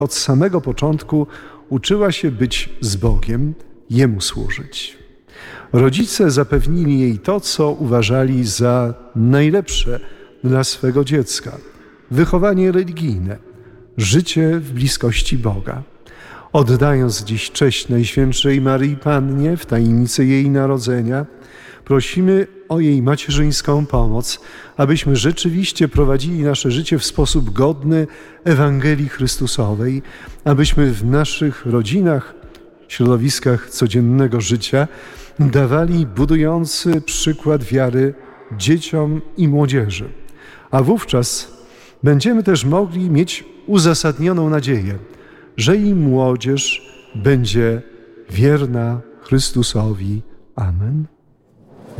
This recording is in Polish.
od samego początku uczyła się być z Bogiem, Jemu służyć. Rodzice zapewnili jej to, co uważali za najlepsze dla swego dziecka. Wychowanie religijne, życie w bliskości Boga. Oddając dziś cześć Najświętszej Maryi Pannie w tajemnicy jej narodzenia, prosimy o jej macierzyńską pomoc, abyśmy rzeczywiście prowadzili nasze życie w sposób godny Ewangelii Chrystusowej, abyśmy w naszych rodzinach, środowiskach codziennego życia dawali budujący przykład wiary dzieciom i młodzieży. A wówczas będziemy też mogli mieć uzasadnioną nadzieję, że i młodzież będzie wierna Chrystusowi. Amen.